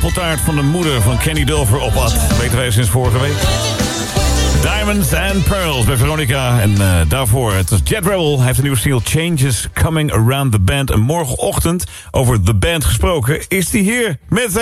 appeltaart van de moeder van Kenny Dover opat. Weten wij sinds vorige week. Diamonds and Pearls bij Veronica. En daarvoor, het was Jet Rebel. Hij heeft een nieuwe single Changes Coming Around the Band. En morgenochtend, over The Band gesproken, is hij hier met